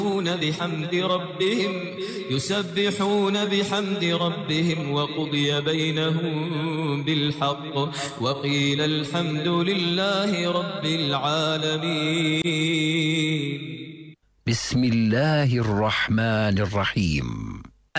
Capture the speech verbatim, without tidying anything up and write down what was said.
بحمد ربهم يسبحون بحمد ربهم وقضي بينهم بالحق وقيل الحمد لله رب العالمين. بسم الله الرحمن الرحيم.